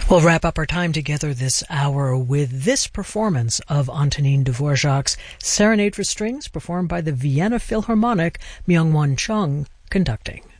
We'll wrap up our time together this hour with this performance of Antonin Dvorak's Serenade for Strings, performed by the Vienna Philharmonic, Myung-Whun Chung conducting.